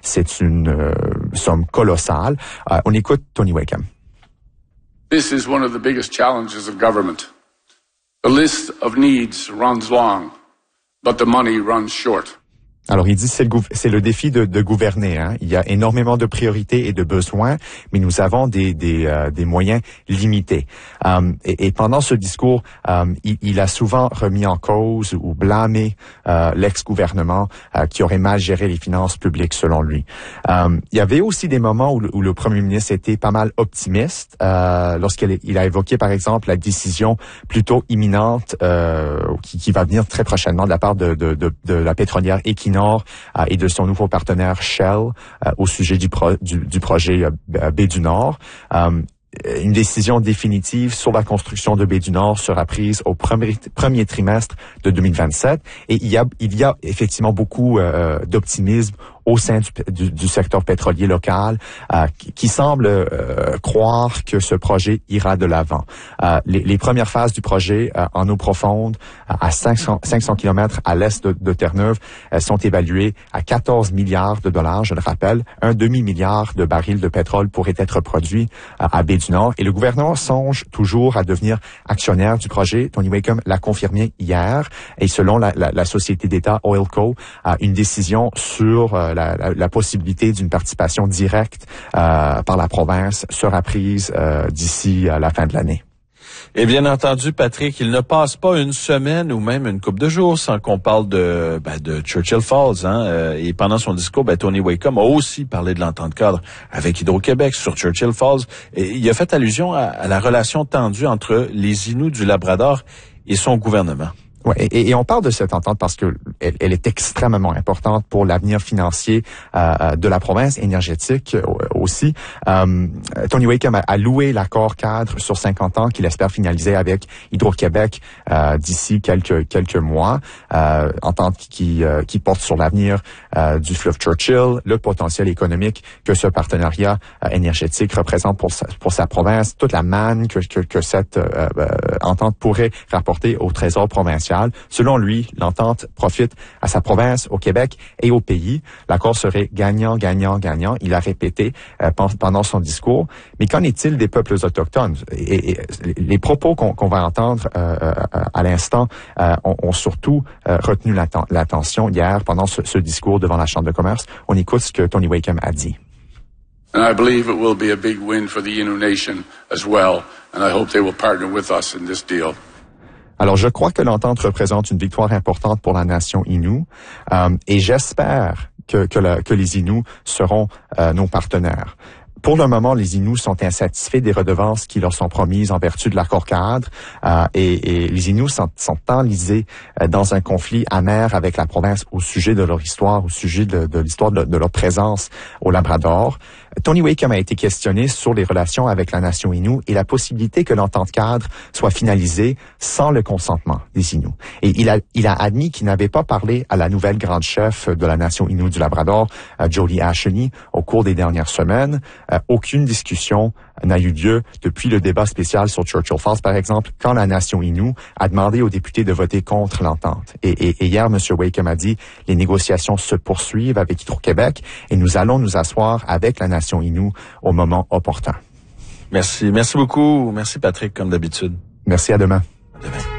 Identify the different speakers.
Speaker 1: c'est une somme colossale. On écoute Tony Wakeham.
Speaker 2: This is one of the biggest challenges of government. The list of needs runs long, but the money runs short.
Speaker 1: Alors, il dit c'est le défi de gouverner. Hein. Il y a énormément de priorités et de besoins, mais nous avons des moyens limités. Et pendant ce discours, il a souvent remis en cause ou blâmé l'ex-gouvernement qui aurait mal géré les finances publiques, selon lui. Il y avait aussi des moments où le premier ministre était pas mal optimiste lorsqu'il a évoqué, par exemple, la décision plutôt imminente qui va venir très prochainement de la part de la pétrolière Equinor et de son nouveau partenaire Shell au sujet du projet Baie du Nord. Une décision définitive sur la construction de Baie du Nord sera prise au premier trimestre de 2027 et il y a effectivement beaucoup d'optimisme au sein du secteur pétrolier local qui semble croire que ce projet ira de l'avant. Les premières phases du projet en eau profonde à 500 km à l'est de Terre-Neuve sont évaluées à 14 milliards de dollars, je le rappelle. Un demi-milliard de barils de pétrole pourraient être produits à Baie du Nord et le gouvernement songe toujours à devenir actionnaire du projet. Tony Wakeham l'a confirmé hier et selon la société d'État Oilco, une décision sur la possibilité d'une participation directe par la province sera prise d'ici la fin de l'année.
Speaker 3: Et bien entendu, Patrick, il ne passe pas une semaine ou même une couple de jours sans qu'on parle de Churchill Falls. Hein? Et pendant son discours, Tony Wakeham a aussi parlé de l'entente cadre avec Hydro-Québec sur Churchill Falls. Et il a fait allusion à la relation tendue entre les Inuits du Labrador et son gouvernement.
Speaker 1: Ouais, et on parle de cette entente parce que elle est extrêmement importante pour l'avenir financier de la province, énergétique aussi. Tony Wakeham a loué l'accord cadre sur 50 ans qu'il espère finaliser avec Hydro-Québec d'ici quelques mois. Entente qui porte sur l'avenir du fleuve Churchill, le potentiel économique que ce partenariat énergétique représente pour sa province, toute la manne que cette entente pourrait rapporter au trésor provincial. Selon lui, l'entente profite à sa province, au Québec et au pays. L'accord serait gagnant, gagnant, gagnant. Il a répété pendant son discours. Mais qu'en est-il des peuples autochtones? Et les propos qu'on va entendre à l'instant ont surtout retenu l'attention hier pendant ce discours devant la Chambre de commerce. On écoute ce que Tony Wakeham a dit.
Speaker 2: And I believe it will be a big win for the Innu Nation as well, and I hope they will partner with us in this deal.
Speaker 1: Alors, je crois que l'entente représente une victoire importante pour la nation Innu et j'espère que les Inuits seront nos partenaires. Pour le moment, les Inuits sont insatisfaits des redevances qui leur sont promises en vertu de l'accord cadre et les Inuits sont enlisés dans un conflit amer avec la province au sujet de leur histoire, au sujet de l'histoire de leur présence au Labrador. Tony Wakeham a été questionné sur les relations avec la nation Innu et la possibilité que l'entente cadre soit finalisée sans le consentement des Inuits. Et il a admis qu'il n'avait pas parlé à la nouvelle grande chef de la nation Innu du Labrador, Jody Asheny, au cours des dernières semaines. Aucune discussion n'a eu lieu depuis le débat spécial sur Churchill Falls, par exemple, quand la nation Innu a demandé aux députés de voter contre l'entente. Et hier, M. Wakeham a dit les négociations se poursuivent avec Hydro-Québec et nous allons nous asseoir avec la nation Innu au moment opportun.
Speaker 3: Merci beaucoup. Merci Patrick, comme d'habitude.
Speaker 1: Merci, à demain.
Speaker 3: À demain.